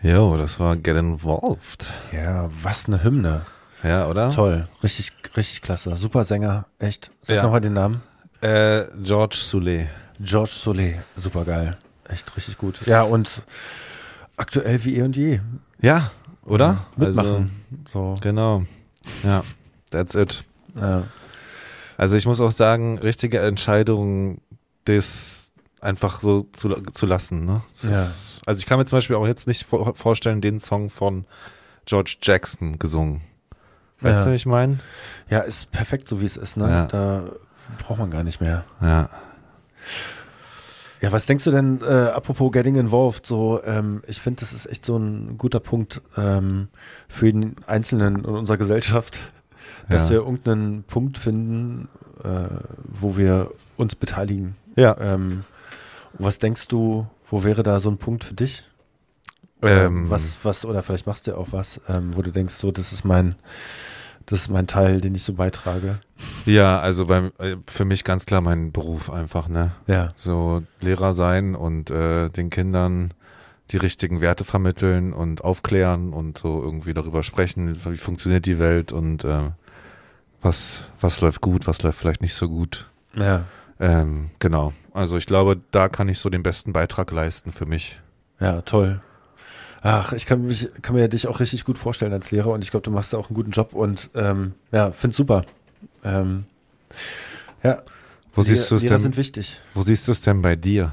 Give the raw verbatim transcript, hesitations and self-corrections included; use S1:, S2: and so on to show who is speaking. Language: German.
S1: Jo, das war Get Involved.
S2: Ja, was eine Hymne.
S1: Ja, oder?
S2: Toll, richtig, richtig klasse. Super Sänger, echt. Sag
S1: Ja.
S2: nochmal den Namen.
S1: Äh, George Soulet.
S2: George Soulet, super geil. Echt richtig gut. Ja, und aktuell wie eh und je.
S1: Ja, oder?
S2: Mitmachen.
S1: Also,
S2: so.
S1: genau. Ja, that's it.
S2: Ja.
S1: Also ich muss auch sagen, richtige Entscheidung, das einfach so zu, zu lassen. Ne? Das
S2: Ja.
S1: ist, also ich kann mir zum Beispiel auch jetzt nicht vor, vorstellen, den Song von George Jackson gesungen. Weißt
S2: Ja.
S1: du, wie ich meine?
S2: Ja, ist perfekt, so wie es ist. Ne?
S1: Ja.
S2: Da braucht man gar nicht mehr.
S1: Ja.
S2: Ja, was denkst du denn, äh, apropos Getting Involved, so, ähm, ich finde, das ist echt so ein guter Punkt ähm, für jeden Einzelnen in unserer Gesellschaft, dass
S1: Ja.
S2: wir irgendeinen Punkt finden, äh, wo wir uns beteiligen.
S1: Ja.
S2: Ähm, was denkst du, wo wäre da so ein Punkt für dich?
S1: Ähm,
S2: was, was, oder vielleicht machst du ja auch was, ähm, wo du denkst, so, das ist mein, das ist mein Teil, den ich so beitrage.
S1: Ja, also beim, äh, für mich ganz klar mein Beruf einfach, ne?
S2: Ja.
S1: So Lehrer sein und äh, den Kindern die richtigen Werte vermitteln und aufklären und so irgendwie darüber sprechen, wie funktioniert die Welt und äh, was, was läuft gut, was läuft vielleicht nicht so gut.
S2: Ja.
S1: Ähm, genau. Also ich glaube, da kann ich so den besten Beitrag leisten für mich.
S2: Ja, toll. Ach, ich kann mich, kann mir dich auch richtig gut vorstellen als Lehrer und ich glaube, du machst da auch einen guten Job und ähm, ja, find's super. Ähm, ja,
S1: Wo
S2: Lehrer,
S1: siehst du es
S2: Lehrer
S1: denn?
S2: sind wichtig.
S1: Wo siehst du es denn bei dir?